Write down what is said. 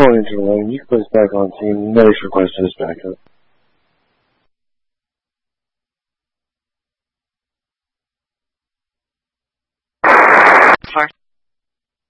going into the lane. You can put us back on team. No issue request us back up.